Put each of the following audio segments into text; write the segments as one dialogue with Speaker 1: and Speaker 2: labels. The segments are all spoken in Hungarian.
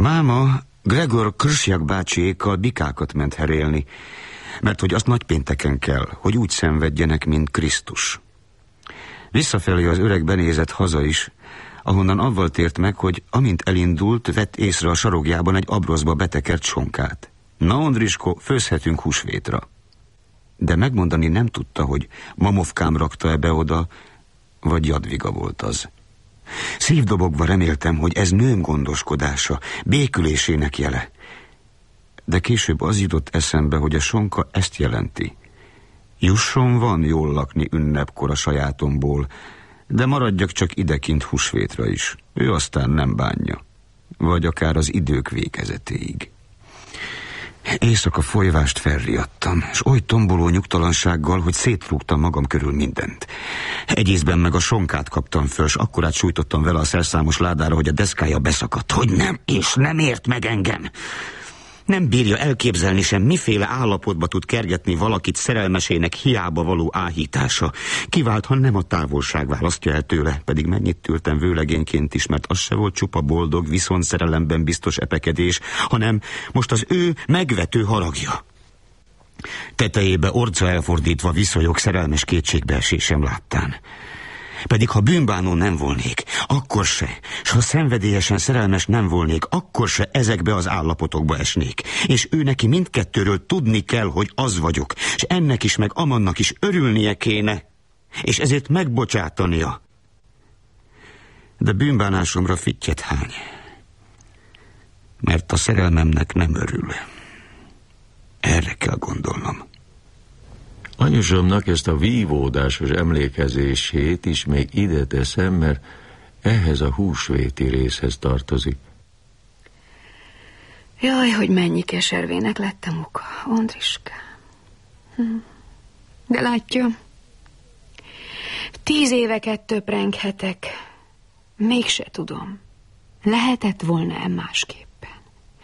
Speaker 1: Máma Gregor Krsjak bácsiékkal bikákat ment herélni, mert hogy azt nagypénteken kell, hogy úgy szenvedjenek, mint Krisztus. Visszafelé az öreg benézett haza is, ahonnan avval tért meg, hogy amint elindult, vett észre a sarogjában egy abroszba betekert sonkát. Na, Ondrisko, főzhetünk húsvétra. De megmondani nem tudta, hogy Mamovkám rakta-e be oda, vagy Jadviga volt az. Szívdobogva reméltem, hogy ez nőm gondoskodása, békülésének jele. De később az jutott eszembe, hogy a sonka ezt jelenti. Jusson van jól lakni ünnepkor a sajátomból, de maradjak csak idekint húsvétra is. Ő aztán nem bánja. Vagy akár az idők végezetéig. Éjszaka folyvást felriadtam, és oly tomboló nyugtalansággal, hogy szétrúgtam magam körül mindent. Egy észben meg a sonkát kaptam föl, s akkorát sújtottam vele a szerszámos ládára, hogy a deszkája beszakadt. Hogy nem, és nem ért meg engem. Nem bírja elképzelni sem, miféle állapotba tud kergetni valakit szerelmesének hiába való áhítása. Kivált, ha nem a távolság választja el tőle, pedig mennyit tűrtem vőlegényként is, mert az se volt csupa boldog, viszont szerelemben biztos epekedés, hanem most az ő megvető haragja. Tetejébe orca elfordítva viszonyog szerelmes kétségbeesésem láttán. Pedig ha bűnbánó nem volnék, akkor se, s ha szenvedélyesen szerelmes nem volnék, akkor se ezekbe az állapotokba esnék. És ő neki mindkettőről tudni kell, hogy az vagyok, és ennek is meg amannak is örülnie kéne, és ezért megbocsátania. De bűnbánásomra fittyet hány, mert a szerelmemnek nem örül. Erre kell gondolnom.
Speaker 2: Anyusamnak ezt a vívódásos emlékezését is még ide teszem, mert ehhez a húsvéti részhez tartozik.
Speaker 3: Jaj, hogy mennyi keservének lettem oka, Ondriskám. De látja, 10 éveket töprenghetek, mégse tudom. Lehetett volna-e másképpen?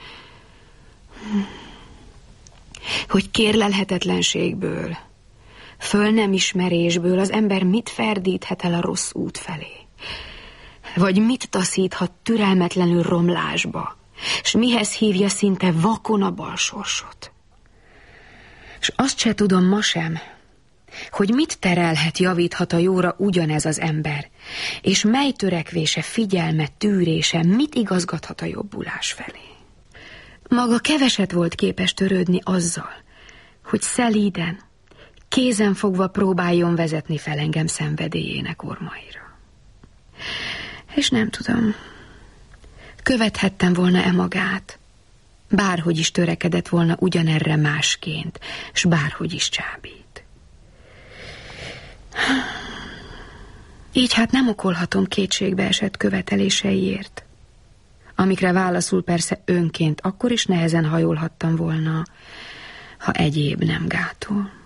Speaker 3: Hogy kérlelhetetlenségből, föl nem ismerésből az ember mit ferdíthet el a rossz út felé? Vagy mit taszíthat türelmetlenül romlásba, s mihez hívja szinte vakon a balsorsot? S azt se tudom ma sem, hogy mit terelhet, javíthat a jóra ugyanez az ember, és mely törekvése, figyelme, tűrése mit igazgathat a jobbulás felé. Maga keveset volt képes törődni azzal, hogy szelíden, kézen fogva próbáljon vezetni fel engem szenvedélyének ormaira. És nem tudom, követhettem volna-e magát, bárhogy is törekedett volna ugyanerre másként, s bárhogy is csábít. Így hát nem okolhatom kétségbe esett követeléseiért, amikre válaszul persze önként akkor is nehezen hajolhattam volna, ha egyéb nem gátol.